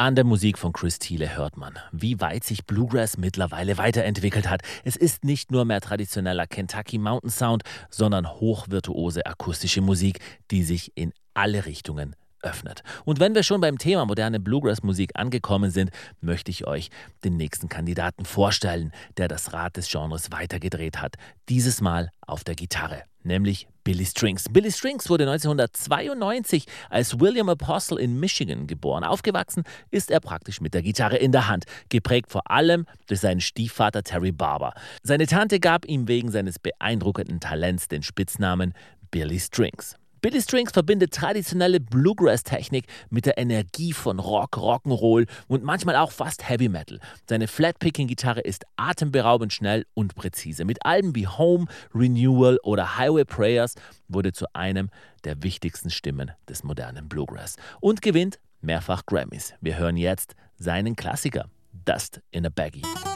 An der Musik von Chris Thile hört man, wie weit sich Bluegrass mittlerweile weiterentwickelt hat. Es ist nicht nur mehr traditioneller Kentucky Mountain Sound, sondern hochvirtuose akustische Musik, die sich in alle Richtungen öffnet. Und wenn wir schon beim Thema moderne Bluegrass-Musik angekommen sind, möchte ich euch den nächsten Kandidaten vorstellen, der das Rad des Genres weitergedreht hat. Dieses Mal auf der Gitarre, nämlich Billy Strings. Billy Strings wurde 1992 als William Apostle in Michigan geboren. Aufgewachsen ist er praktisch mit der Gitarre in der Hand, geprägt vor allem durch seinen Stiefvater Terry Barber. Seine Tante gab ihm wegen seines beeindruckenden Talents den Spitznamen Billy Strings. Billy Strings verbindet traditionelle Bluegrass-Technik mit der Energie von Rock, Rock'n'Roll und manchmal auch fast Heavy Metal. Seine Flat-Picking-Gitarre ist atemberaubend schnell und präzise. Mit Alben wie Home, Renewal oder Highway Prayers wurde zu einem der wichtigsten Stimmen des modernen Bluegrass und gewinnt mehrfach Grammys. Wir hören jetzt seinen Klassiker Dust in a Baggie.